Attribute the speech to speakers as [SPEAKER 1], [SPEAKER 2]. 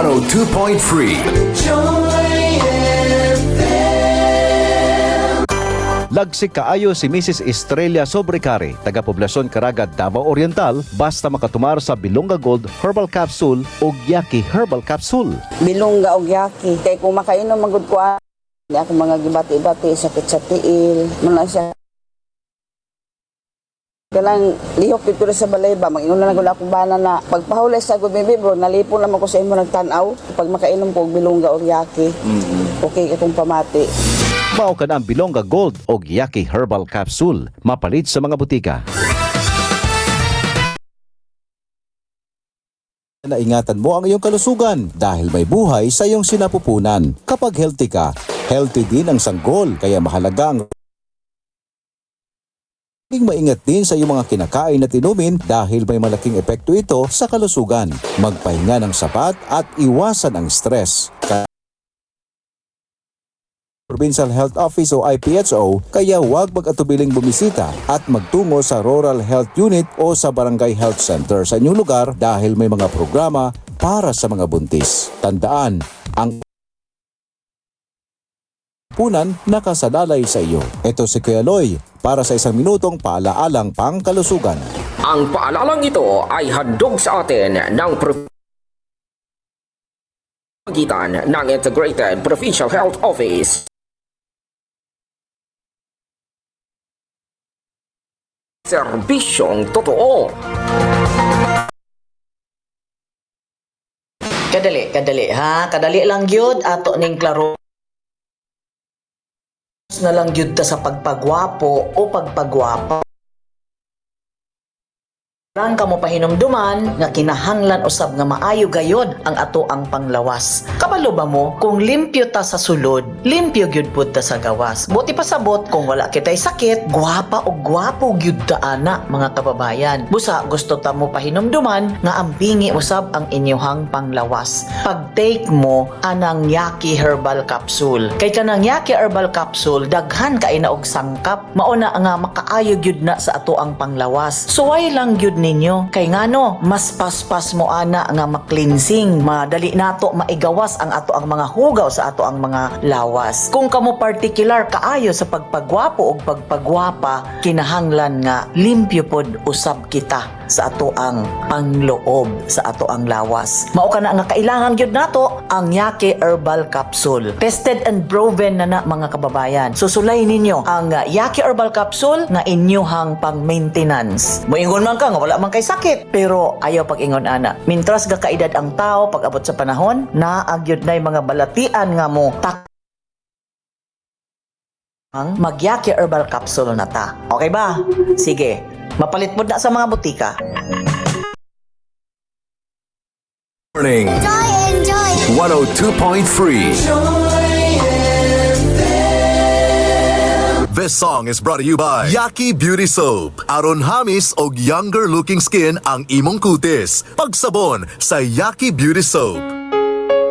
[SPEAKER 1] 102.3
[SPEAKER 2] Lagsik kaayo si Mrs. Estrella Sobrecari, taga-poblasyon Caraga, Davao Oriental, basta makatumar sa Bilonga Gold Herbal Capsule o Yaki Herbal Capsule.
[SPEAKER 3] Bilongga og yaki. Kay kung makainom magud ko ani ako mga gibati-bati, sakit sa tiil, man siya. Kanang lihok dito sa balay ba, mag-inom na lang akong bana na pagpahulay sa gubibi bro, nalipon naman ko sa imo nagtanaw. Pag makainom ko og bilongga og yaki, okay akong pamati.
[SPEAKER 2] Mao ka na ang Bilonga Gold o Yaki Herbal Capsule, mapalit sa mga butika. Naingatan mo ang iyong kalusugan dahil may buhay sa iyong sinapupunan. Kapag healthy ka, healthy din ang sanggol, kaya mahalaga ang maingat din sa iyong mga kinakain at inumin dahil may malaking epekto ito sa kalusugan. Magpahinga ng sapat at iwasan ang stress. Provincial Health Office o IPHO, kaya huwag mag-atubiling bumisita at magtungo sa Rural Health Unit o sa Barangay Health Center sa inyong lugar dahil may mga programa para sa mga buntis. Tandaan, ang punan nakasalalay sa iyo. Ito si Kuya Loy para sa 1 minutong paalaalang pangkalusugan.
[SPEAKER 4] Ang paalalang ito ay handog sa atin ng pagitan ng Integrated Provincial Health Office. Serbisyong totoo.
[SPEAKER 5] Kadali ha, kadali lang gyud ato ning klaro na lang gyud ta sa pagpagwapo o pagpagwapa. Lang kamo pahinumduman nga kinahanglan usab nga maayo gayod ang ato ang panglawas. Kabalo ba mo kung limpyo ta sa sulod, limpyo gyud pud ta sa gawas. Buti pasabot kung wala kitay sakit, gwapa o gwapo gyud ta ana mga kababayan. Busa gusto ta mo pahinumduman nga ambingi usab ang inyohang panglawas. Pag-take mo anang Yaki Herbal Capsule. Kay kanang Yaki Herbal Capsule daghan kay na og sangkap, mauna nga makaayo gyud na sa ato ang panglawas. Suway lang gyud ninyo kay ngano mas paspas mo ana nga maklinsing, madali nato maigawas ang ato ang mga hugaw sa ato ang mga lawas. Kung kamo particular kaayo sa pagpagwapo o pagpagwapa, kinahanglan nga limpyo pod usab kita sa ato ang pangloob sa ato ang lawas. Mao kana nga kailangan gyud nato ang Yaki Herbal Capsule. Tested and proven na mga kababayan. Susulay ninyo ang Yaki Herbal Capsule nga inyohang pang-maintenance. Moingon man ka nga wala man kay sakit, pero ayaw pag-ingon ana. Mintras ga kaedad ang tao pag abot sa panahon, naagyod nay mga balatian nga mo ang Yaki Herbal Capsule na ta. Okay ba? Sige. Mapalit mo na sa mga butika.
[SPEAKER 1] Morning. Enjoy. 102.3 This song is brought to you by Yaki Beauty Soap. Aron hamis og younger looking skin ang imong kutis. Pagsabon sa Yaki Beauty Soap.